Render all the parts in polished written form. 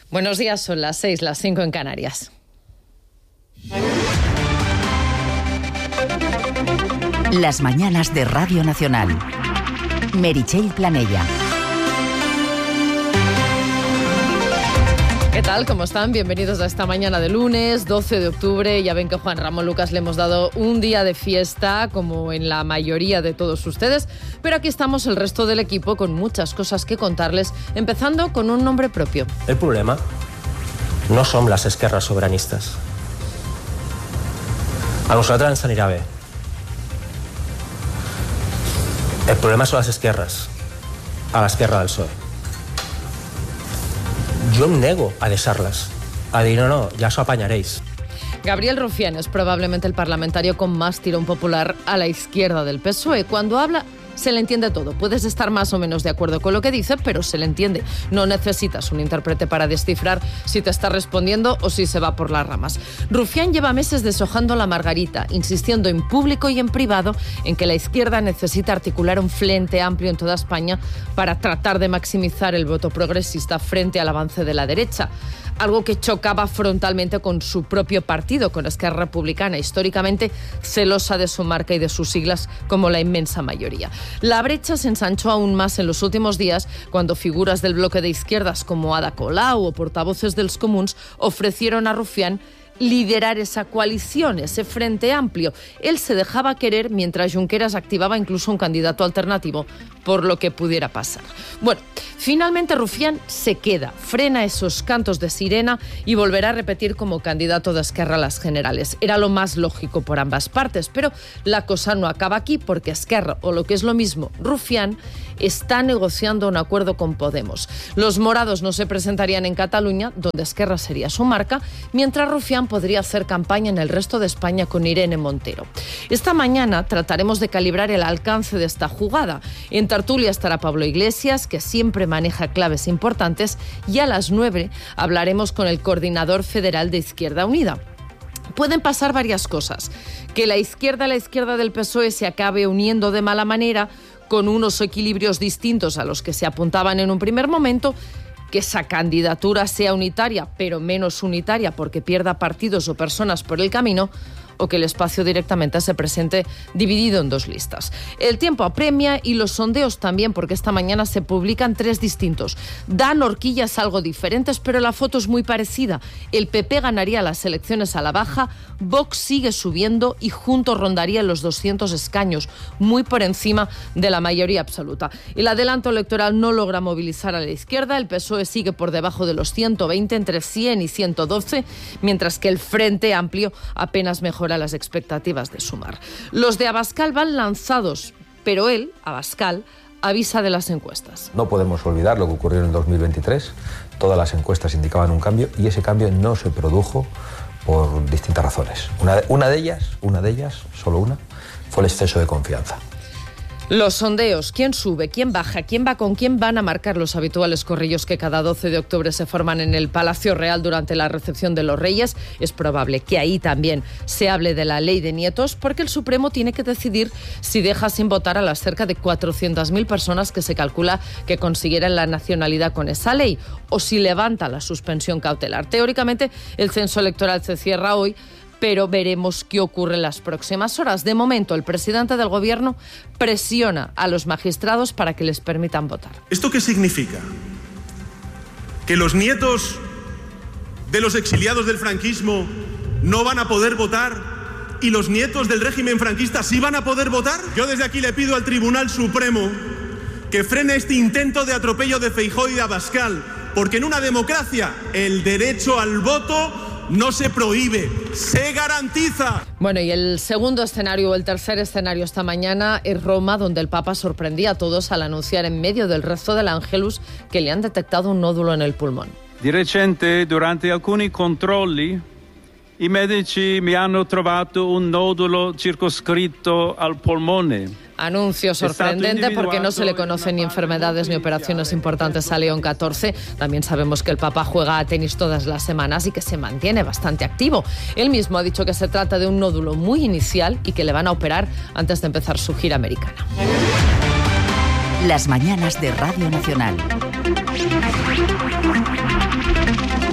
Buenos días, son las 6, las 5 en Canarias. Las mañanas de Radio Nacional. Meritxell Planella. ¿Qué tal? ¿Cómo están? Bienvenidos a esta mañana de lunes, 12 de octubre. Ya ven que Juan Ramón Lucas le hemos dado un día de fiesta, como en la mayoría de todos ustedes. Pero aquí estamos el resto del equipo con muchas cosas que contarles, empezando con un nombre propio. El problema no som les esquerres sobiranistes. A nosaltres ens anirà bé. El problema són les esquerres, a l'esquerra del PSOE. Yo em nego a deixar-les, a dir no, ya os apañaréis. Gabriel Rufián es probablemente el parlamentario con más tirón popular a la izquierda del PSOE. Cuando habla, se le entiende todo. Puedes estar más o menos de acuerdo con lo que dice, pero se le entiende. No necesitas un intérprete para descifrar si te está respondiendo o si se va por las ramas. Rufián lleva meses deshojando la margarita, insistiendo en público y en privado en que la izquierda necesita articular un frente amplio en toda España para tratar de maximizar el voto progresista frente al avance de la derecha. Algo que chocaba frontalmente con su propio partido, con Esquerra Republicana, históricamente celosa de su marca y de sus siglas como la inmensa mayoría. La brecha se ensanchó aún más en los últimos días cuando figuras del bloque de izquierdas como Ada Colau o portavoces dels Comuns ofrecieron a Rufián liderar esa coalición, ese frente amplio. Él se dejaba querer mientras Junqueras activaba incluso un candidato alternativo por lo que pudiera pasar. Bueno, finalmente Rufián se queda, frena esos cantos de sirena y volverá a repetir como candidato de Esquerra a las generales. Era lo más lógico por ambas partes, pero la cosa no acaba aquí porque Esquerra, o lo que es lo mismo, Rufián, está negociando un acuerdo con Podemos. Los morados no se presentarían en Cataluña, donde Esquerra sería su marca, mientras Rufián podría hacer campaña en el resto de España con Irene Montero. Esta mañana trataremos de calibrar el alcance de esta jugada. En tertulia estará Pablo Iglesias, que siempre maneja claves importantes, y a las 9 hablaremos con el coordinador federal de Izquierda Unida. Pueden pasar varias cosas. Que la izquierda del PSOE se acabe uniendo de mala manera, con unos equilibrios distintos a los que se apuntaban en un primer momento, que esa candidatura sea unitaria, pero menos unitaria porque pierda partidos o personas por el camino, o que el espacio directamente se presente dividido en dos listas. El tiempo apremia y los sondeos también, porque esta mañana se publican 3 distintos. Dan horquillas algo diferentes, pero la foto es muy parecida. El PP ganaría las elecciones a la baja, Vox sigue subiendo y juntos rondaría los 200 escaños, muy por encima de la mayoría absoluta. El adelanto electoral no logra movilizar a la izquierda, el PSOE sigue por debajo de los 120, entre 100 y 112, mientras que el Frente Amplio apenas mejora las expectativas de Sumar. Los de Abascal van lanzados, pero él, Abascal, avisa de las encuestas. No podemos olvidar lo que ocurrió en el 2023. Todas las encuestas indicaban un cambio y ese cambio no se produjo por distintas razones. Una de ellas, solo una, fue el exceso de confianza. Los sondeos, quién sube, quién baja, quién va con quién, van a marcar los habituales corrillos que cada 12 de octubre se forman en el Palacio Real durante la recepción de los Reyes. Es probable que ahí también se hable de la ley de nietos, porque el Supremo tiene que decidir si deja sin votar a las cerca de 400.000 personas que se calcula que consiguieran la nacionalidad con esa ley, o si levanta la suspensión cautelar. Teóricamente, el censo electoral se cierra hoy, pero veremos qué ocurre en las próximas horas. De momento, el presidente del Gobierno presiona a los magistrados para que les permitan votar. ¿Esto qué significa? ¿Que los nietos de los exiliados del franquismo no van a poder votar y los nietos del régimen franquista sí van a poder votar? Yo desde aquí le pido al Tribunal Supremo que frene este intento de atropello de Feijóo y de Abascal, porque en una democracia el derecho al voto no se prohíbe, se garantiza. Bueno, y el segundo escenario, o el tercer escenario esta mañana, es Roma, donde el Papa sorprendía a todos al anunciar en medio del rezo del Ángelus que le han detectado un nódulo en el pulmón. Di recente, durante alcuni controlli, i medici mi hanno trovato un nodulo circoscritto al polmone. Anuncio sorprendente porque no se le conocen ni enfermedades ni operaciones importantes a León XIV. También sabemos que el Papa juega a tenis todas las semanas y que se mantiene bastante activo. Él mismo ha dicho que se trata de un nódulo muy inicial y que le van a operar antes de empezar su gira americana. Las mañanas de Radio Nacional.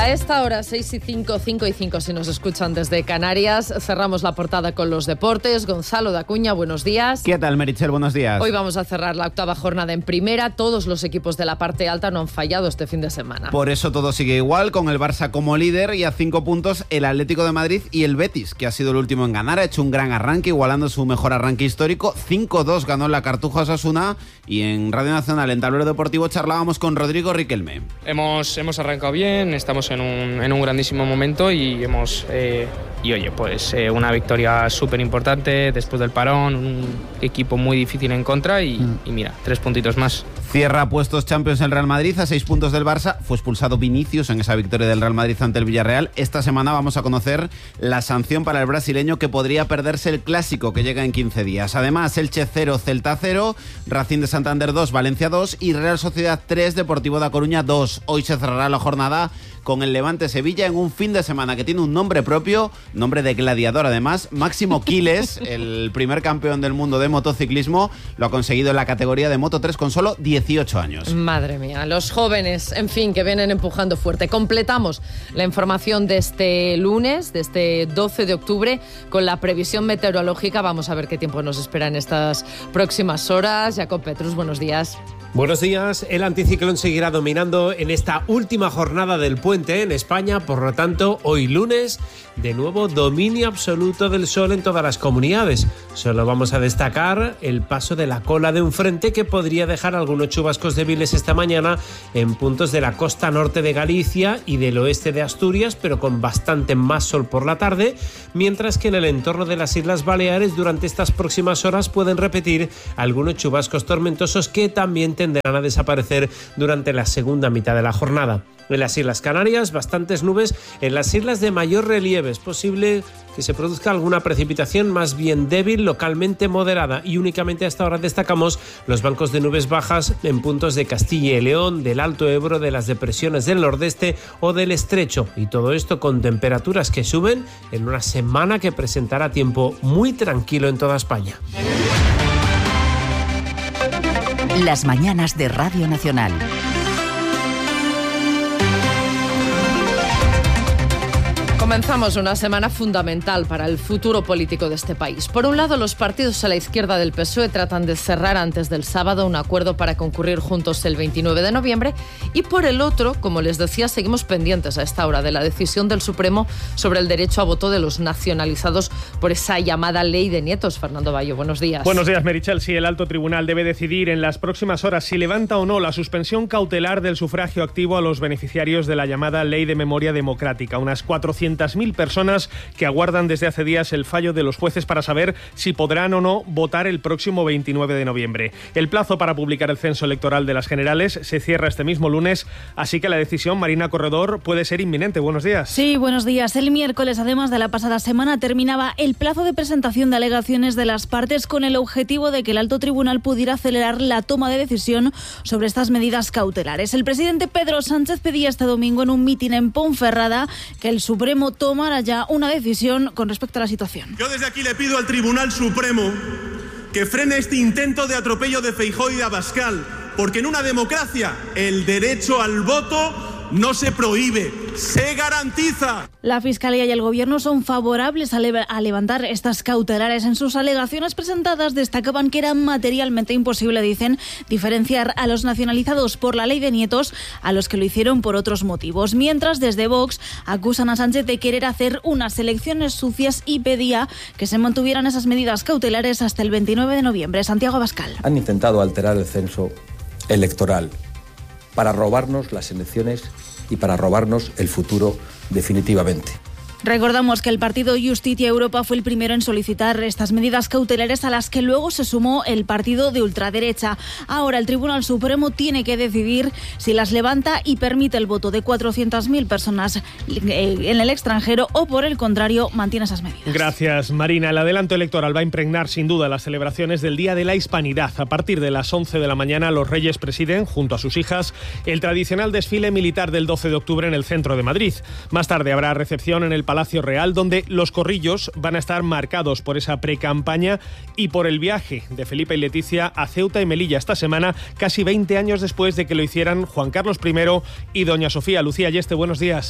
A esta hora, 6:05, 5:05, si nos escuchan desde Canarias, cerramos la portada con los deportes. Gonzalo Dacuña, buenos días. ¿Qué tal, Meritxell? Buenos días. Hoy vamos a cerrar la 8ª jornada en primera. Todos los equipos de la parte alta no han fallado este fin de semana. Por eso todo sigue igual, con el Barça como líder y a 5 puntos el Atlético de Madrid y el Betis, que ha sido el último en ganar. Ha hecho un gran arranque, igualando su mejor arranque histórico. 5-2 ganó en la Cartuja Osasuna. Y en Radio Nacional, en Tablero Deportivo, charlábamos con Rodrigo Riquelme. Hemos arrancado bien, estamos en un grandísimo momento y una victoria súper importante después del parón, un equipo muy difícil en contra y mira, 3 puntitos más. Cierra puestos Champions el Real Madrid a 6 puntos del Barça. Fue expulsado Vinicius en esa victoria del Real Madrid ante el Villarreal. Esta semana vamos a conocer la sanción para el brasileño, que podría perderse el Clásico que llega en 15 días. Además, Elche 0, Celta 0, Racing de Santander 2, Valencia 2 y Real Sociedad 3, Deportivo da Coruña 2. Hoy se cerrará la jornada con el Levante Sevilla en un fin de semana que tiene un nombre propio, nombre de gladiador además. Máximo Quiles, el primer campeón del mundo de motociclismo, lo ha conseguido en la categoría de Moto 3 con solo 18 años. Madre mía, los jóvenes, en fin, que vienen empujando fuerte. Completamos la información de este lunes, de este 12 de octubre, con la previsión meteorológica. Vamos a ver qué tiempo nos espera en estas próximas horas. Jacob Petrus, buenos días. Buenos días. El anticiclón seguirá dominando en esta última jornada del puente en España. Por lo tanto, hoy lunes, de nuevo dominio absoluto del sol en todas las comunidades. Solo vamos a destacar el paso de la cola de un frente que podría dejar algunos chubascos débiles esta mañana en puntos de la costa norte de Galicia y del oeste de Asturias, pero con bastante más sol por la tarde, mientras que en el entorno de las Islas Baleares durante estas próximas horas pueden repetir algunos chubascos tormentosos que también tenderán a desaparecer durante la segunda mitad de la jornada. En las Islas Canarias, bastantes nubes. En las islas de mayor relieve es posible que se produzca alguna precipitación más bien débil, localmente moderada, y únicamente hasta ahora destacamos los bancos de nubes bajas en puntos de Castilla y León, del Alto Ebro, de las depresiones del nordeste o del Estrecho, y todo esto con temperaturas que suben en una semana que presentará tiempo muy tranquilo en toda España. Las mañanas de Radio Nacional. Comenzamos una semana fundamental para el futuro político de este país. Por un lado, los partidos a la izquierda del PSOE tratan de cerrar antes del sábado un acuerdo para concurrir juntos el 29 de noviembre y por el otro, como les decía, seguimos pendientes a esta hora de la decisión del Supremo sobre el derecho a voto de los nacionalizados por esa llamada ley de nietos. Fernando Bayo, buenos días. Buenos días, Meritxell. Sí, el alto tribunal debe decidir en las próximas horas si levanta o no la suspensión cautelar del sufragio activo a los beneficiarios de la llamada Ley de Memoria Democrática. Unas 400.000 personas que aguardan desde hace días el fallo de los jueces para saber si podrán o no votar el próximo 29 de noviembre. El plazo para publicar el censo electoral de las generales se cierra este mismo lunes, así que la decisión, Marina Corredor, puede ser inminente. Buenos días. Sí, buenos días. El miércoles, además de la pasada semana, terminaba el plazo de presentación de alegaciones de las partes con el objetivo de que el alto tribunal pudiera acelerar la toma de decisión sobre estas medidas cautelares. El presidente Pedro Sánchez pedía este domingo en un mitin en Ponferrada que el Supremo tomara ya una decisión con respecto a la situación. Yo desde aquí le pido al Tribunal Supremo que frene este intento de atropello de Feijóo y de Abascal, porque en una democracia el derecho al voto no se prohíbe, se garantiza. La Fiscalía y el Gobierno son favorables a levantar estas cautelares. En sus alegaciones presentadas destacaban que era materialmente imposible, dicen, diferenciar a los nacionalizados por la ley de nietos a los que lo hicieron por otros motivos. Mientras, desde Vox acusan a Sánchez de querer hacer unas elecciones sucias y pedía que se mantuvieran esas medidas cautelares hasta el 29 de noviembre. Santiago Abascal. Han intentado alterar el censo electoral para robarnos las elecciones y para robarnos el futuro definitivamente. Recordamos que el partido Justicia Europa fue el primero en solicitar estas medidas cautelares, a las que luego se sumó el partido de ultraderecha. Ahora el Tribunal Supremo tiene que decidir si las levanta y permite el voto de 400.000 personas en el extranjero o, por el contrario, mantiene esas medidas. Gracias, Marina. El adelanto electoral va a impregnar sin duda las celebraciones del Día de la Hispanidad. A partir de las 11 de la mañana, los Reyes presiden, junto a sus hijas, el tradicional desfile militar del 12 de octubre en el centro de Madrid. Más tarde habrá recepción en el Palacio Real, donde los corrillos van a estar marcados por esa precampaña y por el viaje de Felipe y Leticia a Ceuta y Melilla esta semana, casi 20 años después de que lo hicieran Juan Carlos I y doña Sofía. Lucía Yeste, buenos días.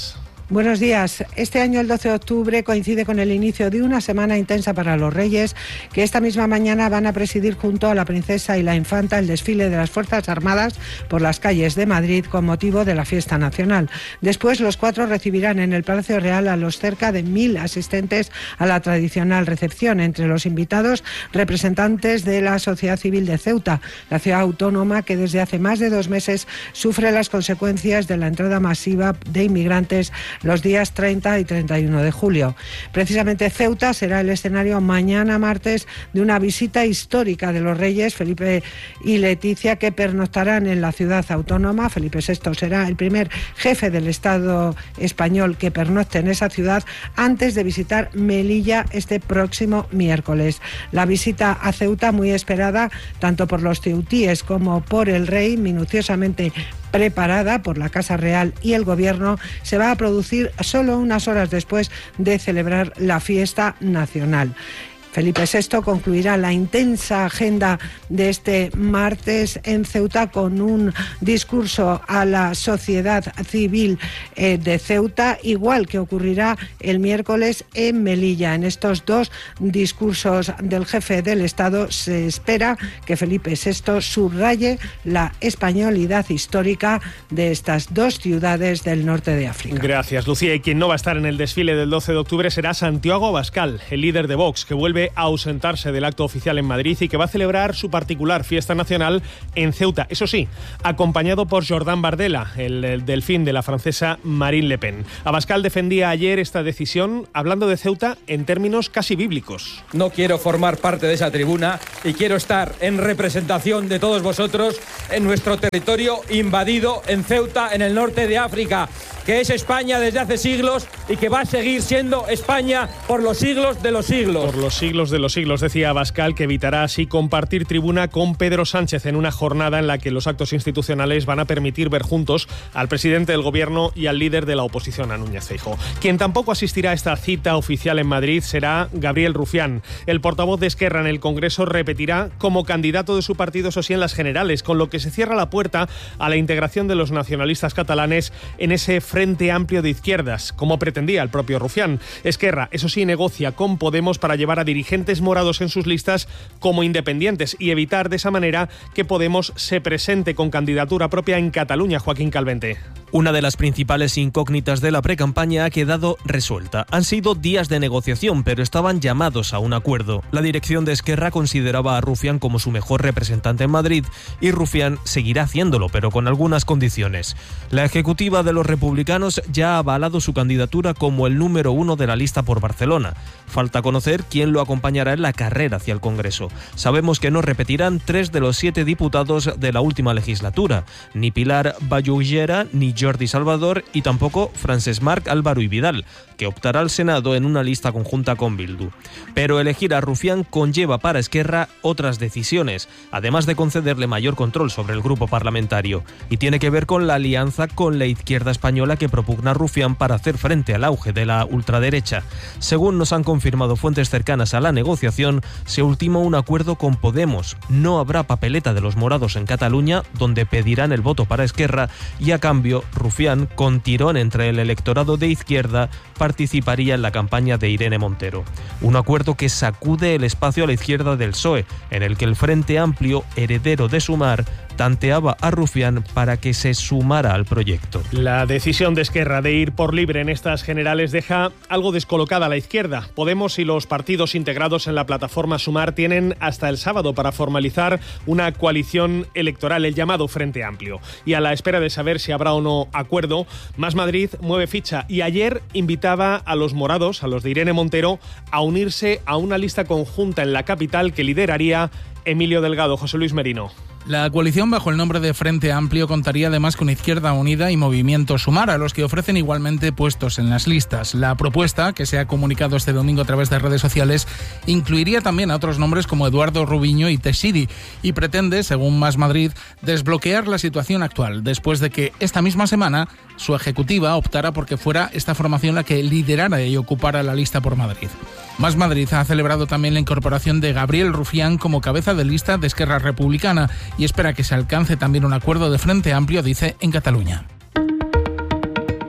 Buenos días. Este año, el 12 de octubre, coincide con el inicio de una semana intensa para los Reyes, que esta misma mañana van a presidir junto a la princesa y la infanta el desfile de las Fuerzas Armadas por las calles de Madrid con motivo de la fiesta nacional. Después, los 4 recibirán en el Palacio Real a los cerca de 1.000 asistentes a la tradicional recepción. Entre los invitados, representantes de la sociedad civil de Ceuta, la ciudad autónoma que desde hace más de 2 meses sufre las consecuencias de la entrada masiva de inmigrantes los días 30 y 31 de julio. Precisamente Ceuta será el escenario mañana martes de una visita histórica de los Reyes Felipe y Leticia, que pernoctarán en la ciudad autónoma. Felipe VI será el primer jefe del Estado español que pernocte en esa ciudad antes de visitar Melilla este próximo miércoles. La visita a Ceuta, muy esperada tanto por los ceutíes como por el rey, minuciosamente preparada por la Casa Real y el Gobierno, se va a producir solo unas horas después de celebrar la fiesta nacional. Felipe VI concluirá la intensa agenda de este martes en Ceuta con un discurso a la sociedad civil de Ceuta, igual que ocurrirá el miércoles en Melilla. En estos 2 discursos del jefe del Estado se espera que Felipe VI subraye la españolidad histórica de estas 2 ciudades del norte de África. Gracias, Lucía. Y quien no va a estar en el desfile del 12 de octubre será Santiago Abascal, el líder de Vox, que vuelve a ausentarse del acto oficial en Madrid y que va a celebrar su particular fiesta nacional en Ceuta. Eso sí, acompañado por Jordan Bardella, el delfín de la francesa Marine Le Pen. Abascal defendía ayer esta decisión hablando de Ceuta en términos casi bíblicos. No quiero formar parte de esa tribuna y quiero estar en representación de todos vosotros en nuestro territorio invadido en Ceuta, en el norte de África, que es España desde hace siglos y que va a seguir siendo España por los siglos de los siglos. Por los siglos de los siglos, decía Abascal, que evitará así compartir tribuna con Pedro Sánchez en una jornada en la que los actos institucionales van a permitir ver juntos al presidente del Gobierno y al líder de la oposición, a Núñez Feijóo. Quien tampoco asistirá a esta cita oficial en Madrid será Gabriel Rufián. El portavoz de Esquerra en el Congreso repetirá como candidato de su partido, eso sí, en las generales, con lo que se cierra la puerta a la integración de los nacionalistas catalanes en ese Frente Amplio de izquierdas, como pretendía el propio Rufián. Esquerra, eso sí, negocia con Podemos para llevar a dirigentes morados en sus listas como independientes y evitar de esa manera que Podemos se presente con candidatura propia en Cataluña. Joaquín Calvente. Una de las principales incógnitas de la precampaña ha quedado resuelta. Han sido días de negociación, pero estaban llamados a un acuerdo. La dirección de Esquerra consideraba a Rufián como su mejor representante en Madrid y Rufián seguirá haciéndolo, pero con algunas condiciones. La ejecutiva de los republicanos ya ha avalado su candidatura como el número 1 de la lista por Barcelona. Falta conocer quién lo acompañará en la carrera hacia el Congreso. Sabemos que no repetirán 3 de los 7 diputados de la última legislatura, ni Pilar Vallugera, ni Jordi Salvador y tampoco Francesc Marc, Álvaro y Vidal, que optará al Senado en una lista conjunta con Bildu. Pero elegir a Rufián conlleva para Esquerra otras decisiones, además de concederle mayor control sobre el grupo parlamentario, y tiene que ver con la alianza con la izquierda española que propugna Rufián para hacer frente al auge de la ultraderecha. Según nos han confirmado fuentes cercanas a la negociación, se ultimó un acuerdo con Podemos. No habrá papeleta de los morados en Cataluña, donde pedirán el voto para Esquerra, y a cambio Rufián, con tirón entre el electorado de izquierda, participaría en la campaña de Irene Montero. Un acuerdo que sacude el espacio a la izquierda del PSOE, en el que el Frente Amplio, heredero de Sumar, tanteaba a Rufián para que se sumara al proyecto. La decisión de Esquerra de ir por libre en estas generales deja algo descolocada a la izquierda. Podemos y los partidos integrados en la plataforma Sumar tienen hasta el sábado para formalizar una coalición electoral, el llamado Frente Amplio. Y a la espera de saber si habrá o no acuerdo, Más Madrid mueve ficha y ayer invitaba a los morados, a los de Irene Montero, a unirse a una lista conjunta en la capital que lideraría Emilio Delgado. José Luis Merino. La coalición bajo el nombre de Frente Amplio contaría además con Izquierda Unida y Movimiento Sumar, a los que ofrecen igualmente puestos en las listas. La propuesta, que se ha comunicado este domingo a través de redes sociales, incluiría también a otros nombres como Eduardo Rubiño y Teixidí y pretende, según Más Madrid, desbloquear la situación actual, después de que esta misma semana su ejecutiva optara porque fuera esta formación la que liderara y ocupara la lista por Madrid. Más Madrid ha celebrado también la incorporación de Gabriel Rufián como cabeza de lista de Esquerra Republicana y espera que se alcance también un acuerdo de Frente Amplio, dice, en Cataluña.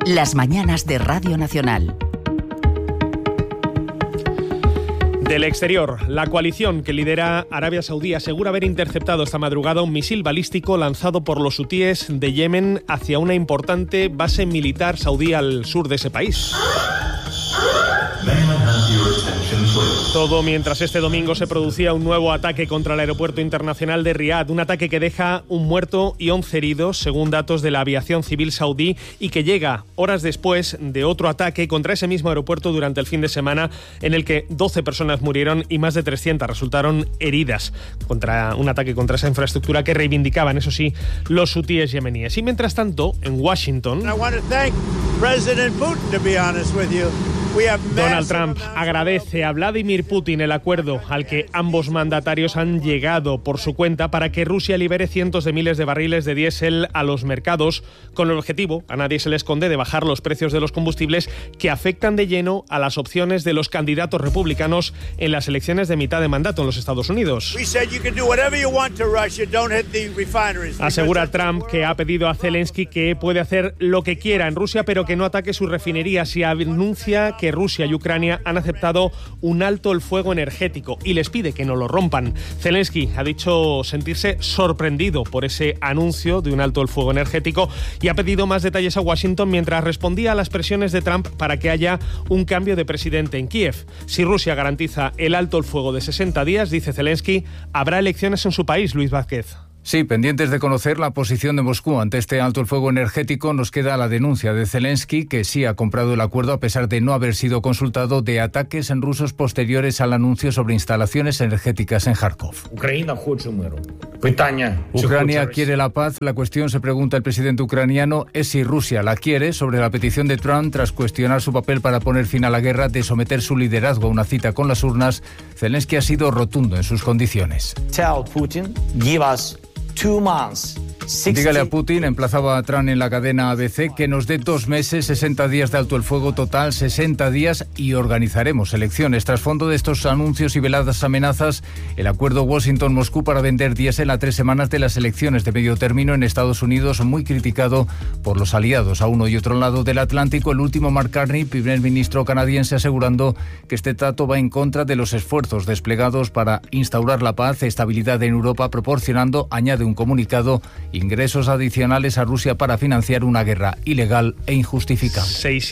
Las mañanas de Radio Nacional. Del exterior, la coalición que lidera Arabia Saudí asegura haber interceptado esta madrugada un misil balístico lanzado por los hutíes de Yemen hacia una importante base militar saudí al sur de ese país. Todo mientras este domingo se producía un nuevo ataque contra el aeropuerto internacional de Riad, un ataque que deja un muerto y 11 heridos, según datos de la aviación civil saudí, y que llega horas después de otro ataque contra ese mismo aeropuerto durante el fin de semana, en el que 12 personas murieron y más de 300 resultaron heridas, contra un ataque contra esa infraestructura que reivindicaban, eso sí, los hutíes yemeníes. Y mientras tanto, en Washington, Donald Trump agradece a Vladimir Putin el acuerdo al que ambos mandatarios han llegado por su cuenta para que Rusia libere cientos de miles de barriles de diésel a los mercados, con el objetivo, a nadie se le esconde, de bajar los precios de los combustibles que afectan de lleno a las opciones de los candidatos republicanos en las elecciones de mitad de mandato en los Estados Unidos. Asegura Trump que ha pedido a Zelensky que puede hacer lo que quiera en Rusia, pero que no ataque sus refinerías, y anuncia que Rusia y Ucrania han aceptado un alto el fuego energético y les pide que no lo rompan. Zelensky ha dicho sentirse sorprendido por ese anuncio de un alto el fuego energético y ha pedido más detalles a Washington mientras respondía a las presiones de Trump para que haya un cambio de presidente en Kiev. Si Rusia garantiza el alto el fuego de 60 días, dice Zelensky, habrá elecciones en su país. Luis Vázquez. Sí, pendientes de conocer la posición de Moscú ante este alto el fuego energético, nos queda la denuncia de Zelensky, que sí ha comprado el acuerdo a pesar de no haber sido consultado, de ataques en rusos posteriores al anuncio sobre instalaciones energéticas en Kharkov. Ucrania quiere la paz. La cuestión, se pregunta el presidente ucraniano, es si Rusia la quiere, sobre la petición de Trump, tras cuestionar su papel para poner fin a la guerra, de someter su liderazgo a una cita con las urnas. Zelensky ha sido rotundo en sus condiciones. Tell Putin, give us 2 months. Dígale a Putin, emplazaba a Trump en la cadena ABC, que nos dé 2 meses, 60 días de alto el fuego total, 60 días y organizaremos elecciones. Tras fondo de estos anuncios y veladas amenazas, el acuerdo Washington-Moscú para vender diésel a 3 semanas de las elecciones de medio término en Estados Unidos, muy criticado por los aliados a uno y otro lado del Atlántico. El último, Mark Carney, primer ministro canadiense, asegurando que este trato va en contra de los esfuerzos desplegados para instaurar la paz y estabilidad en Europa, proporcionando, añade un comunicado, ingresos adicionales a Rusia para financiar una guerra ilegal e injustificable.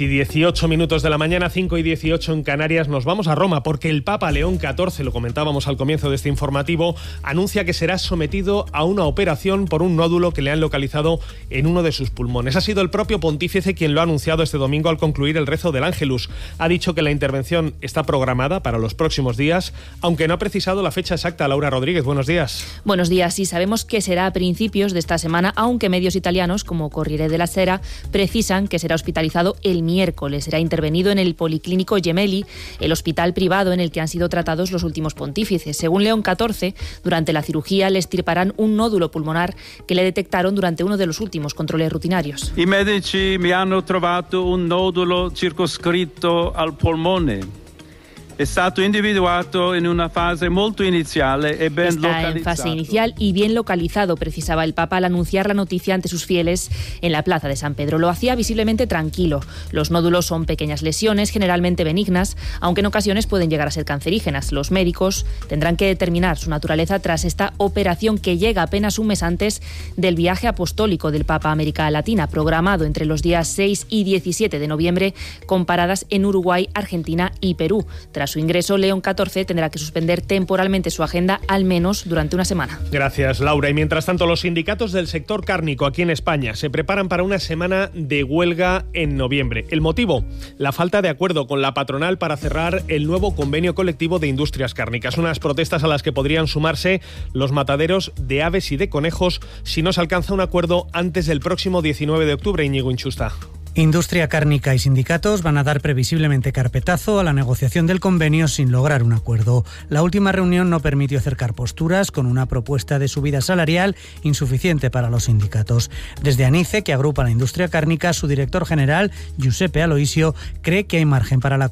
6:18 de la mañana, 5:18 en Canarias. Nos vamos a Roma porque el Papa León XIV, lo comentábamos al comienzo de este informativo, anuncia que será sometido a una operación por un nódulo que le han localizado en uno de sus pulmones. Ha sido el propio pontífice quien lo ha anunciado este domingo al concluir el rezo del Ángelus. Ha dicho que la intervención está programada para los próximos días, aunque no ha precisado la fecha exacta. Laura Rodríguez, buenos días. Buenos días. Sí, sabemos que será a principios de esta semana, aunque medios italianos como Corriere della Sera precisan que será hospitalizado el miércoles. Será intervenido en el Policlínico Gemelli, el hospital privado en el que han sido tratados los últimos pontífices. Según León XIV, durante la cirugía le extirparán un nódulo pulmonar que le detectaron durante uno de los últimos controles rutinarios. I medici mi hanno trovato un nodulo circoscritto al polmone. È stato individuato in una fase molto iniziale e ben localizzato. Está en fase inicial y bien localizado, precisaba el Papa al anunciar la noticia ante sus fieles en la plaza de San Pedro. Lo hacía visiblemente tranquilo. Los nódulos son pequeñas lesiones, generalmente benignas, aunque en ocasiones pueden llegar a ser cancerígenas. Los médicos tendrán que determinar su naturaleza tras esta operación, que llega apenas un mes antes del viaje apostólico del Papa a América Latina, programado entre los días 6 y 17 de noviembre, con paradas en Uruguay, Argentina y Perú. Tras su ingreso, León XIV tendrá que suspender temporalmente su agenda, al menos durante una semana. Gracias, Laura. Y mientras tanto, los sindicatos del sector cárnico aquí en España se preparan para una semana de huelga en noviembre. El motivo, la falta de acuerdo con la patronal para cerrar el nuevo convenio colectivo de industrias cárnicas. Unas protestas a las que podrían sumarse los mataderos de aves y de conejos si no se alcanza un acuerdo antes del próximo 19 de octubre, Íñigo Inchusta. Industria cárnica y sindicatos van a dar previsiblemente carpetazo a la negociación del convenio sin lograr un acuerdo. La última reunión no permitió acercar posturas, con una propuesta de subida salarial insuficiente para los sindicatos. Desde ANICE, que agrupa la industria cárnica, su director general, Giuseppe Aloisio, cree que hay margen para el acuerdo.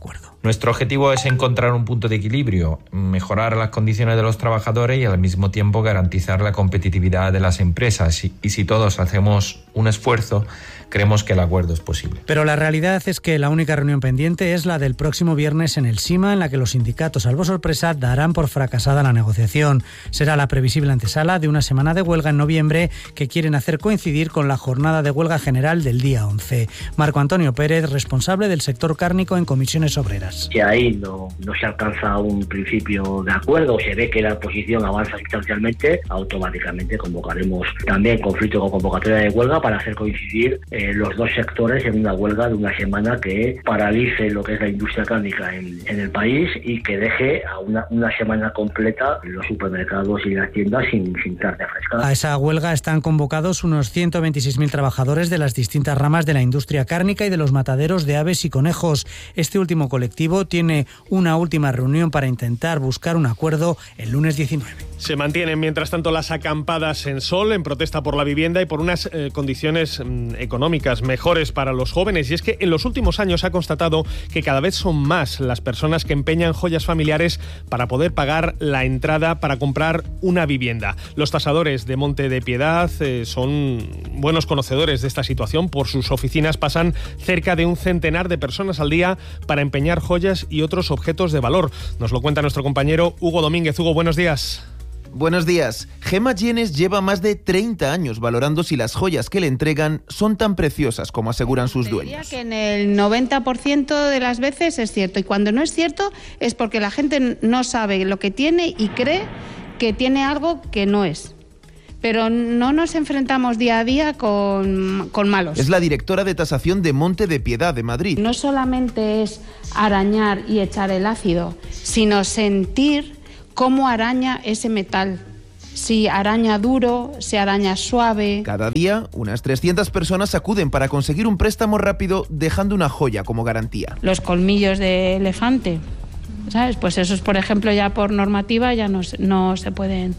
Nuestro objetivo es encontrar un punto de equilibrio, mejorar las condiciones de los trabajadores y al mismo tiempo garantizar la competitividad de las empresas. Y si todos hacemos un esfuerzo, creemos que el acuerdo es posible. Pero la realidad es que la única reunión pendiente es la del próximo viernes en el SIMA, en la que los sindicatos, salvo sorpresa, darán por fracasada la negociación. Será la previsible antesala de una semana de huelga en noviembre que quieren hacer coincidir con la jornada de huelga general del día 11. Marco Antonio Pérez, responsable del sector cárnico en Comisiones Obreras. Si ahí no se alcanza un principio de acuerdo o se ve que la oposición avanza sustancialmente, automáticamente convocaremos también conflicto con convocatoria de huelga para hacer coincidir los dos sectores en una huelga de una semana que paralice lo que es la industria cárnica en el país y que deje a una semana completa los supermercados y las tiendas sin carne fresca. A esa huelga están convocados unos 126.000 trabajadores de las distintas ramas de la industria cárnica y de los mataderos de aves y conejos. Este último colectivo tiene una última reunión para intentar buscar un acuerdo el lunes 19. Se mantienen, mientras tanto, las acampadas en Sol en protesta por la vivienda y por unas condiciones económicas mejores para los jóvenes. Y es que en los últimos años se ha constatado que cada vez son más las personas que empeñan joyas familiares para poder pagar la entrada para comprar una vivienda. Los tasadores de Monte de Piedad son buenos conocedores de esta situación. Por sus oficinas pasan cerca de un centenar de personas al día para empeñar joyas y otros objetos de valor. Nos lo cuenta nuestro compañero Hugo Domínguez. Hugo, buenos días. Buenos días. Gemma Llenes lleva más de 30 años valorando si las joyas que le entregan son tan preciosas como aseguran sus dueños. Que en el 90% de las veces es cierto, y cuando no es cierto es porque la gente no sabe lo que tiene y cree que tiene algo que no es. Pero no nos enfrentamos día a día con malos. Es la directora de tasación de Monte de Piedad de Madrid. No solamente es arañar y echar el ácido, sino sentir cómo araña ese metal. Si araña duro, si araña suave. Cada día, unas 300 personas acuden para conseguir un préstamo rápido, dejando una joya como garantía. Los colmillos de elefante, ¿sabes? Pues esos, por ejemplo, ya por normativa ya no se pueden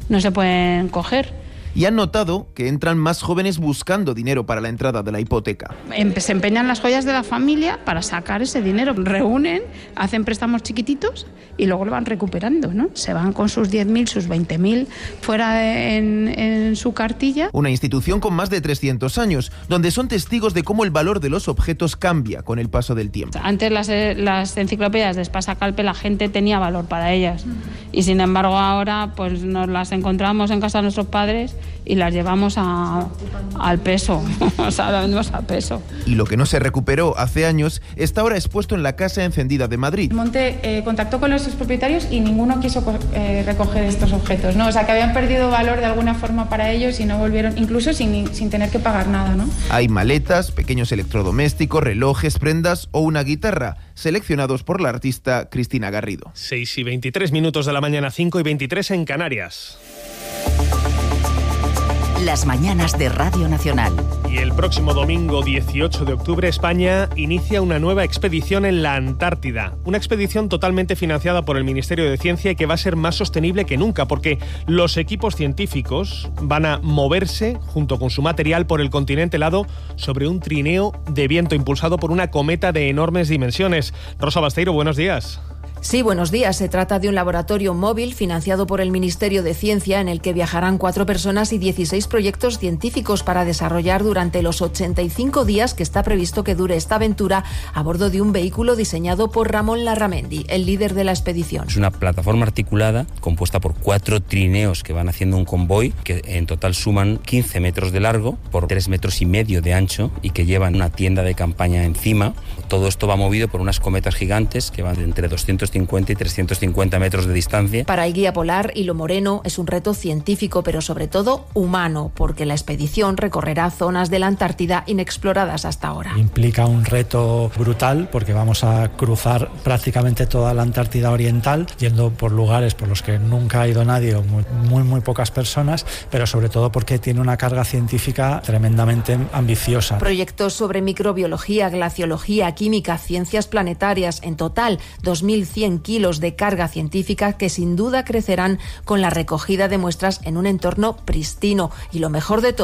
coger. Y han notado que entran más jóvenes buscando dinero para la entrada de la hipoteca. Se empeñan las joyas de la familia para sacar ese dinero. Reúnen, hacen préstamos chiquititos y luego lo van recuperando, ¿no? Se van con sus 10.000, sus 20.000 fuera en su cartilla. Una institución con más de 300 años, donde son testigos de cómo el valor de los objetos cambia con el paso del tiempo. Antes las enciclopedias de Espasa-Calpe la gente tenía valor para ellas. Y sin embargo ahora pues nos las encontramos en casa de nuestros padres y las llevamos al peso, o sea, las vendemos al peso. Y lo que no se recuperó hace años está ahora expuesto en la Casa Encendida de Madrid. Monte contactó con los propietarios y ninguno quiso recoger estos objetos, ¿no? O sea, que habían perdido valor de alguna forma para ellos y no volvieron, incluso sin tener que pagar nada, ¿no? Hay maletas, pequeños electrodomésticos, relojes, prendas o una guitarra, seleccionados por la artista Cristina Garrido. 6:23 de la mañana, 5:23 en Canarias. Las mañanas de Radio Nacional. Y el próximo domingo 18 de octubre España inicia una nueva expedición en la Antártida. Una expedición totalmente financiada por el Ministerio de Ciencia y que va a ser más sostenible que nunca porque los equipos científicos van a moverse junto con su material por el continente helado sobre un trineo de viento impulsado por una cometa de enormes dimensiones. Rosa Basteiro, buenos días. Sí, buenos días. Se trata de un laboratorio móvil financiado por el Ministerio de Ciencia en el que viajarán 4 personas y 16 proyectos científicos para desarrollar durante los 85 días que está previsto que dure esta aventura a bordo de un vehículo diseñado por Ramón Larramendi, el líder de la expedición. Es una plataforma articulada compuesta por 4 trineos que van haciendo un convoy que en total suman 15 metros de largo por 3,5 metros de ancho y que llevan una tienda de campaña encima. Todo esto va movido por unas cometas gigantes que van de entre 250 y 350 metros de distancia. Para el guía polar Hilo Moreno es un reto científico, pero sobre todo humano, porque la expedición recorrerá zonas de la Antártida inexploradas hasta ahora. Implica un reto brutal porque vamos a cruzar prácticamente toda la Antártida oriental, yendo por lugares por los que nunca ha ido nadie o muy pocas personas, pero sobre todo porque tiene una carga científica tremendamente ambiciosa. Proyectos sobre microbiología, glaciología, química, ciencias planetarias, en total 2.100 kilos de carga científica que sin duda crecerán con la recogida de muestras en un entorno pristino y, lo mejor de todo,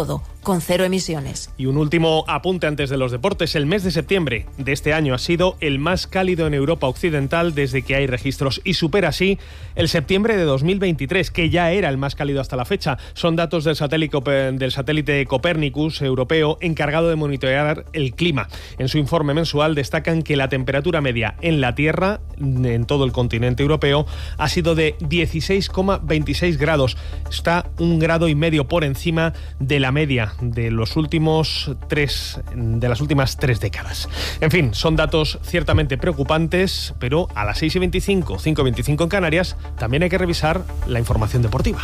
con 0 emisiones. Y un último apunte antes de los deportes. El mes de septiembre de este año ha sido el más cálido en Europa Occidental desde que hay registros y supera así el septiembre de 2023, que ya era el más cálido hasta la fecha. Son datos del satélite Copernicus europeo encargado de monitorear el clima. En su informe mensual destacan que la temperatura media en la Tierra, en todo el continente europeo, ha sido de 16,26 grados. Está 1,5 grados por encima de la media de las últimas 3 décadas. En fin, son datos ciertamente preocupantes, pero a las 6:25, 5:25 en Canarias, también hay que revisar la información deportiva.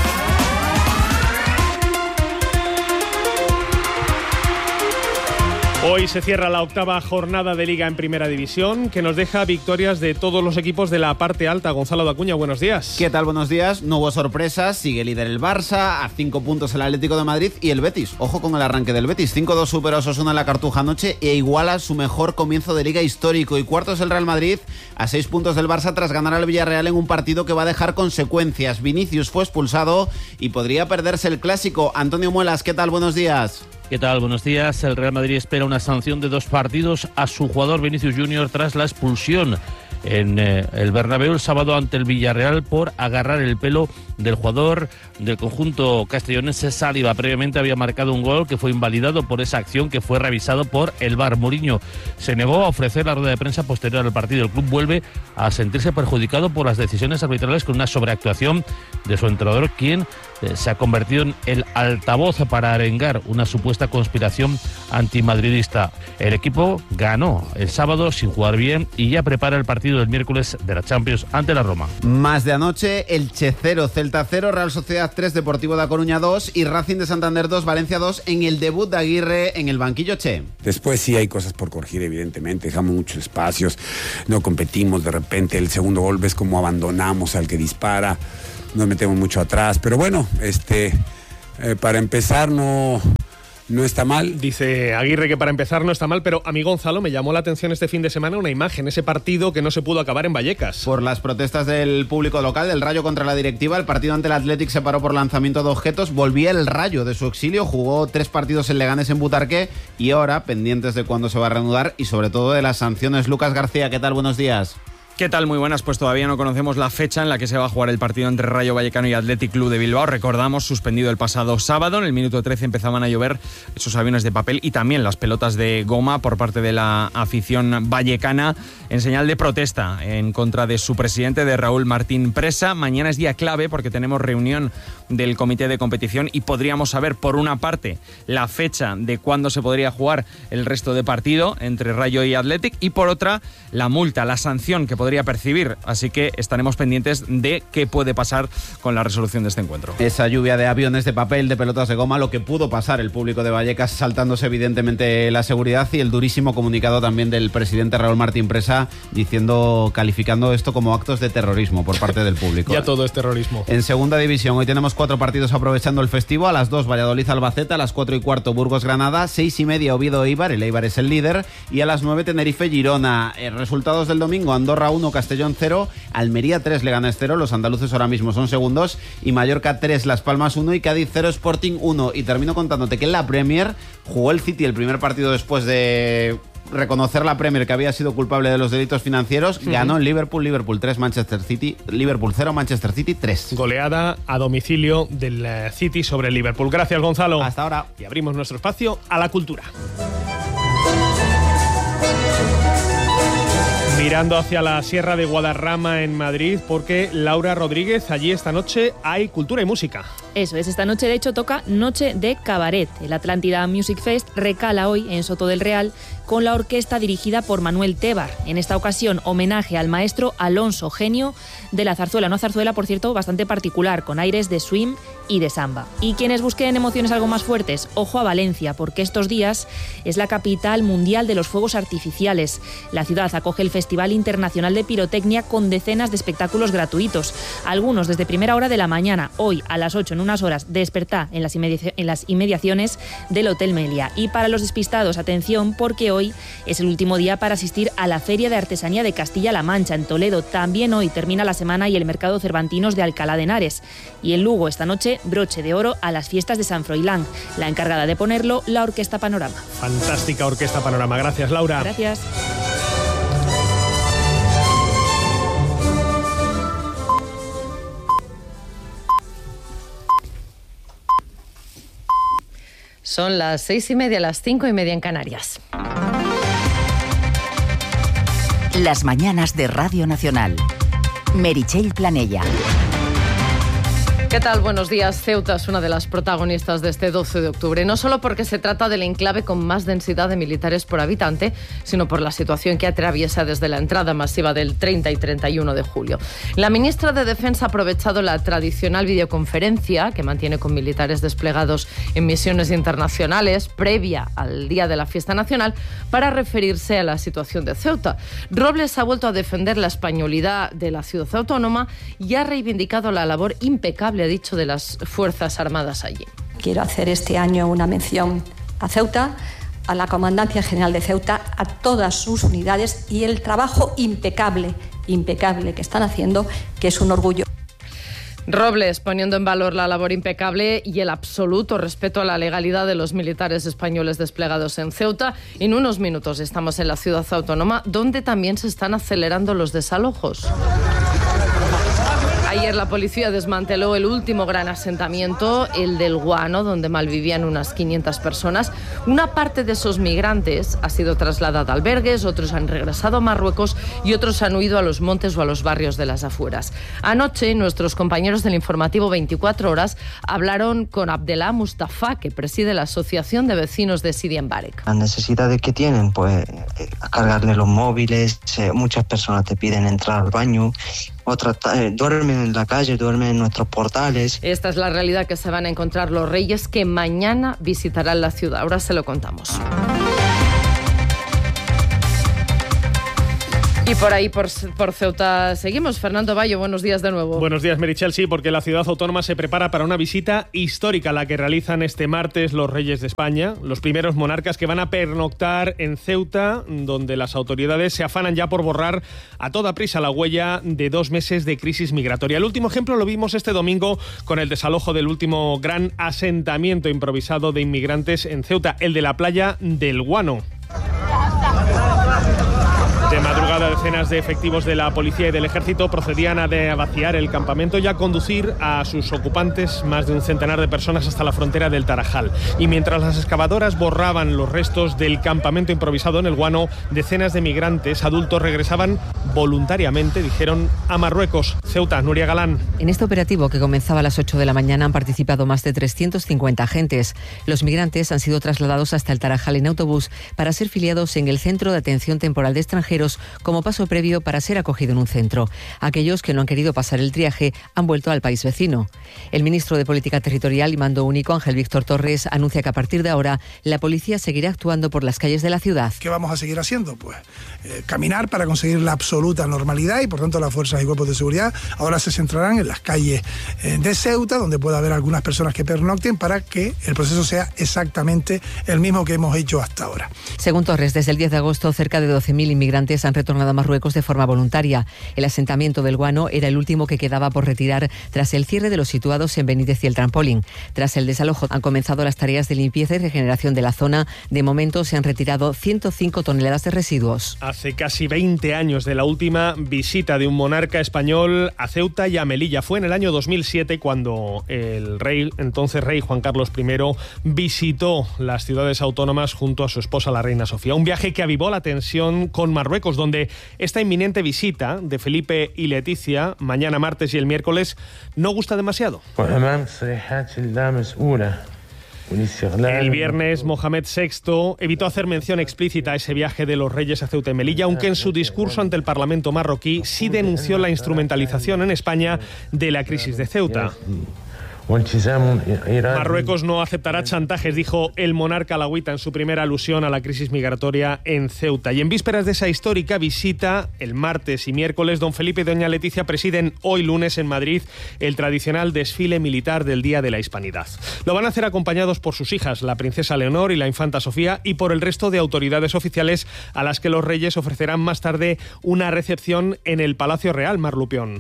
Hoy se cierra la 8ª jornada de Liga en Primera División, que nos deja victorias de todos los equipos de la parte alta. Gonzalo Dacuña, buenos días. ¿Qué tal? Buenos días. No hubo sorpresas. Sigue líder el Barça, a 5 puntos el Atlético de Madrid y el Betis. Ojo con el arranque del Betis. 5-2 supera a Osasuna en la Cartuja anoche e iguala su mejor comienzo de Liga histórico. Y cuartos el Real Madrid, a 6 puntos del Barça tras ganar al Villarreal en un partido que va a dejar consecuencias. Vinicius fue expulsado y podría perderse el Clásico. Antonio Muelas, ¿qué tal? Buenos días. ¿Qué tal? Buenos días. El Real Madrid espera una sanción de 2 partidos a su jugador Vinicius Junior tras la expulsión en el Bernabéu el sábado ante el Villarreal por agarrar el pelo del jugador del conjunto castellonense Saliba. Previamente había marcado un gol que fue invalidado por esa acción que fue revisado por el VAR. Mourinho se negó a ofrecer la rueda de prensa posterior al partido. El club vuelve a sentirse perjudicado por las decisiones arbitrales con una sobreactuación de su entrenador, quien se ha convertido en el altavoz para arengar una supuesta conspiración antimadridista. El equipo ganó el sábado sin jugar bien y ya prepara el partido del miércoles de la Champions ante la Roma. Más de anoche, Elche 0, Celta 0, Real Sociedad 3, Deportivo da Coruña 2 y Racing de Santander 2, Valencia 2 en el debut de Aguirre en el banquillo, Che. Después sí hay cosas por corregir, evidentemente, dejamos muchos espacios, no competimos, de repente el segundo gol ves como abandonamos al que dispara, nos metemos mucho atrás, pero bueno, para empezar no está mal. Dice Aguirre que para empezar no está mal, pero a mí, Gonzalo, me llamó la atención este fin de semana una imagen, ese partido que no se pudo acabar en Vallecas. Por las protestas del público local, del Rayo contra la directiva, el partido ante el Athletic se paró por lanzamiento de objetos, volvía el Rayo de su exilio, jugó 3 partidos en Leganés, en Butarque, y ahora pendientes de cuándo se va a reanudar y sobre todo de las sanciones. Lucas García, ¿qué tal? Buenos días. ¿Qué tal? Muy buenas. Pues todavía no conocemos la fecha en la que se va a jugar el partido entre Rayo Vallecano y Athletic Club de Bilbao. Recordamos, suspendido el pasado sábado. En el minuto 13 empezaban a llover esos aviones de papel y también las pelotas de goma por parte de la afición vallecana en señal de protesta en contra de su presidente, de Raúl Martín Presa. Mañana es día clave porque tenemos reunión del comité de competición y podríamos saber, por una parte, la fecha de cuándo se podría jugar el resto de partido entre Rayo y Athletic y, por otra, la multa, la sanción que podría percibir, así que estaremos pendientes de qué puede pasar con la resolución de este encuentro. Esa lluvia de aviones de papel, de pelotas de goma, lo que pudo pasar, el público de Vallecas saltándose evidentemente la seguridad y el durísimo comunicado también del presidente Raúl Martín Presa calificando esto como actos de terrorismo por parte del público. Ya todo es terrorismo. En segunda división, hoy tenemos 4 partidos aprovechando el festivo. A las 2 Valladolid Albacete, a las 4:15 Burgos Granada, 6:30 Oviedo Eibar, el Eibar es el líder, y a las 9 Tenerife Girona. Resultados del domingo: Andorra 1, Castellón 0, Almería 3, Leganés 0, los andaluces ahora mismo son segundos, y Mallorca 3, Las Palmas 1 y Cádiz 0, Sporting 1. Y termino contándote que en la Premier jugó el City el primer partido después de reconocer la Premier que había sido culpable de los delitos financieros. Ganó en Liverpool 3, Manchester City, Liverpool 0, Manchester City 3. Goleada a domicilio del City sobre el Liverpool. Gracias, Gonzalo. Hasta ahora. Y abrimos nuestro espacio a la cultura. Mirando hacia la Sierra de Guadarrama en Madrid, porque Laura Rodríguez, allí esta noche hay cultura y música. Eso es, esta noche de hecho toca Noche de Cabaret. El Atlántida Music Fest recala hoy en Soto del Real con la orquesta dirigida por Manuel Tebar. En esta ocasión, homenaje al maestro Alonso, genio de la zarzuela. Una zarzuela, por cierto, bastante particular, con aires de swing y de samba. Y quienes busquen emociones algo más fuertes, ojo a Valencia, porque estos días es la capital mundial de los fuegos artificiales. La ciudad acoge el Festival Internacional de Pirotecnia con decenas de espectáculos gratuitos, algunos desde primera hora de la mañana. Hoy, a las 8, en unas horas, despertá en las inmediaciones del Hotel Melia. Y para los despistados, atención, porque hoy es el último día para asistir a la Feria de Artesanía de Castilla-La Mancha en Toledo. También hoy termina la semana y el Mercado Cervantinos de Alcalá de Henares. Y en Lugo esta noche nombre Broche de Oro a las fiestas de San Froilán. La encargada de ponerlo, la Orquesta Panorama. Fantástica Orquesta Panorama. Gracias, Laura. Gracias. Son las 6:30, las 5:30 en Canarias. Las mañanas de Radio Nacional. Meritxell Planella. ¿Qué tal? Buenos días. Ceuta es una de las protagonistas de este 12 de octubre, no solo porque se trata del enclave con más densidad de militares por habitante, sino por la situación que atraviesa desde la entrada masiva del 30 y 31 de julio. La ministra de Defensa ha aprovechado la tradicional videoconferencia que mantiene con militares desplegados en misiones internacionales previa al día de la fiesta nacional para referirse a la situación de Ceuta. Robles ha vuelto a defender la españolidad de la ciudad autónoma y ha reivindicado la labor impecable, ha dicho, de las Fuerzas Armadas allí. Quiero hacer este año una mención a Ceuta, a la Comandancia General de Ceuta, a todas sus unidades y el trabajo impecable que están haciendo, que es un orgullo. Robles poniendo en valor la labor impecable y el absoluto respeto a la legalidad de los militares españoles desplegados en Ceuta. En unos minutos estamos en la ciudad autónoma, donde también se están acelerando los desalojos. Ayer la policía desmanteló el último gran asentamiento, el del Guano, donde malvivían unas 500 personas. Una parte de esos migrantes ha sido trasladada a albergues, otros han regresado a Marruecos y otros han huido a los montes o a los barrios de las afueras. Anoche, nuestros compañeros del informativo 24 Horas hablaron con Abdellah Mustafa, que preside la Asociación de Vecinos de Sidi Mbarek. Las necesidades que tienen, pues, cargarle los móviles, muchas personas te piden entrar al baño, otras duermen en la calle, duermen en nuestros portales. Esta es la realidad que se van a encontrar los reyes que mañana visitarán la ciudad. Ahora se lo contamos. Y por ahí, por Ceuta, seguimos. Fernando Bayo, buenos días de nuevo. Buenos días, Meritxell. Sí, porque la ciudad autónoma se prepara para una visita histórica, la que realizan este martes los Reyes de España, los primeros monarcas que van a pernoctar en Ceuta, donde las autoridades se afanan ya por borrar a toda prisa la huella de 2 meses de crisis migratoria. El último ejemplo lo vimos este domingo con el desalojo del último gran asentamiento improvisado de inmigrantes en Ceuta, el de la playa del Guano. De madrugada, decenas de efectivos de la policía y del ejército procedían a vaciar el campamento y a conducir a sus ocupantes, más de un centenar de personas, hasta la frontera del Tarajal. Y mientras las excavadoras borraban los restos del campamento improvisado en el Guano, decenas de migrantes adultos regresaban voluntariamente, dijeron, a Marruecos. Ceuta, Nuria Galán. En este operativo, que comenzaba a las 8 de la mañana, han participado más de 350 agentes. Los migrantes han sido trasladados hasta el Tarajal en autobús para ser filiados en el Centro de Atención Temporal de Extranjeros, como paso previo para ser acogido en un centro. Aquellos que no han querido pasar el triaje han vuelto al país vecino. El ministro de Política Territorial y Mando Único, Ángel Víctor Torres, anuncia que a partir de ahora la policía seguirá actuando por las calles de la ciudad. ¿Qué vamos a seguir haciendo? Pues caminar para conseguir la absoluta normalidad, y por tanto las fuerzas y cuerpos de seguridad ahora se centrarán en las calles de Ceuta, donde pueda haber algunas personas que pernocten, para que el proceso sea exactamente el mismo que hemos hecho hasta ahora. Según Torres, desde el 10 de agosto cerca de 12.000 inmigrantes han retornado a Marruecos de forma voluntaria. El asentamiento del Guano era el último que quedaba por retirar tras el cierre de los situados en Benítez y el Trampolín. Tras el desalojo han comenzado las tareas de limpieza y regeneración de la zona. De momento se han retirado 105 toneladas de residuos. Hace casi 20 años de la última visita de un monarca español a Ceuta y a Melilla. Fue en el año 2007 cuando el entonces rey Juan Carlos I visitó las ciudades autónomas junto a su esposa, la reina Sofía. Un viaje que avivó la tensión con Marruecos, donde esta inminente visita de Felipe y Leticia, mañana martes y el miércoles, no gusta demasiado. El viernes, Mohamed VI evitó hacer mención explícita a ese viaje de los reyes a Ceuta y Melilla, aunque en su discurso ante el Parlamento marroquí sí denunció la instrumentalización en España de la crisis de Ceuta. Marruecos no aceptará chantajes, dijo el monarca alauita en su primera alusión a la crisis migratoria en Ceuta. Y en vísperas de esa histórica visita, el martes y miércoles, don Felipe y doña Leticia presiden hoy lunes en Madrid el tradicional desfile militar del Día de la Hispanidad. Lo van a hacer acompañados por sus hijas, la princesa Leonor y la infanta Sofía, y por el resto de autoridades oficiales a las que los reyes ofrecerán más tarde una recepción en el Palacio Real, Mar Lupión.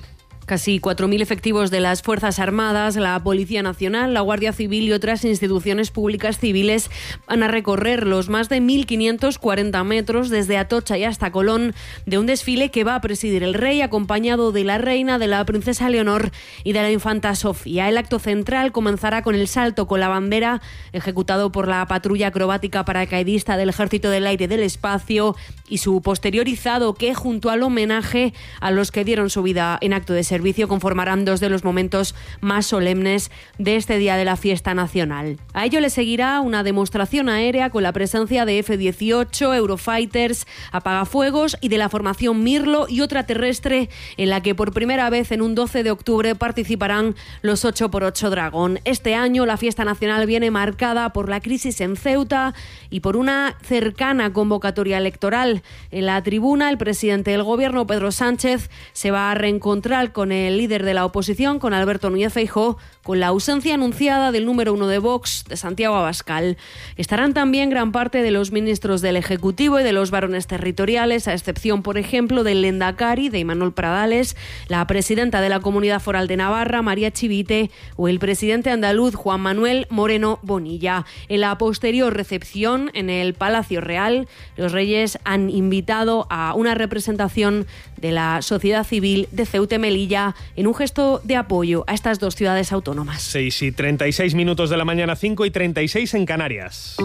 Casi 4.000 efectivos de las Fuerzas Armadas, la Policía Nacional, la Guardia Civil y otras instituciones públicas civiles van a recorrer los más de 1.540 metros desde Atocha y hasta Colón de un desfile que va a presidir el rey, acompañado de la reina, de la princesa Leonor y de la infanta Sofía. El acto central comenzará con el salto con la bandera, ejecutado por la patrulla acrobática paracaidista del Ejército del Aire y del Espacio, y su posterior izado, que junto al homenaje a los que dieron su vida en acto de servicio conformarán dos de los momentos más solemnes de este día de la fiesta nacional. A ello le seguirá una demostración aérea con la presencia de F-18, Eurofighters, apagafuegos y de la formación Mirlo, y otra terrestre en la que por primera vez en un 12 de octubre participarán los 8x8 Dragón. Este año la fiesta nacional viene marcada por la crisis en Ceuta y por una cercana convocatoria electoral. En la tribuna, el presidente del Gobierno, Pedro Sánchez, se va a reencontrar con el líder de la oposición, con Alberto Núñez Feijóo, con la ausencia anunciada del número 1 de Vox, de Santiago Abascal. Estarán también gran parte de los ministros del Ejecutivo y de los varones territoriales, a excepción, por ejemplo, del Lehendakari, de Imanol Pradales, la presidenta de la Comunidad Foral de Navarra, María Chivite, o el presidente andaluz, Juan Manuel Moreno Bonilla. En la posterior recepción en el Palacio Real, los reyes han invitado a una representación de la sociedad civil de Ceuta y Melilla en un gesto de apoyo a estas dos ciudades autónomas. 6:36 de la mañana, 5:36 en Canarias.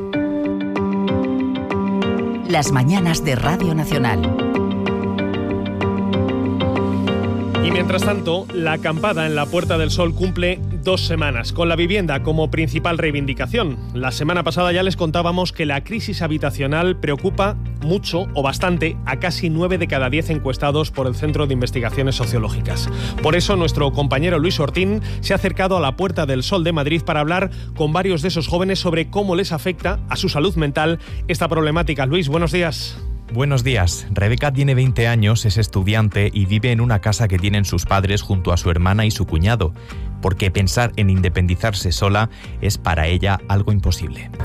Las mañanas de Radio Nacional. Y mientras tanto, la acampada en la Puerta del Sol cumple 2 semanas, con la vivienda como principal reivindicación. La semana pasada ya les contábamos que la crisis habitacional preocupa mucho o bastante a casi 9 de cada 10 encuestados por el Centro de Investigaciones Sociológicas. Por eso nuestro compañero Luis Ortín se ha acercado a la Puerta del Sol de Madrid para hablar con varios de esos jóvenes sobre cómo les afecta a su salud mental esta problemática. Luis, buenos días. Buenos días. Rebeca tiene 20 años, es estudiante y vive en una casa que tienen sus padres junto a su hermana y su cuñado, porque pensar en independizarse sola es para ella algo imposible.